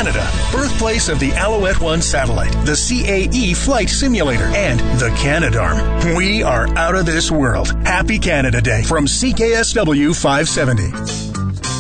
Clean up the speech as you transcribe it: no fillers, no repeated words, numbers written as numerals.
Canada, birthplace of the Alouette 1 satellite, the CAE flight simulator, and the Canadarm. We are out of this world. Happy Canada Day from CKSW 570.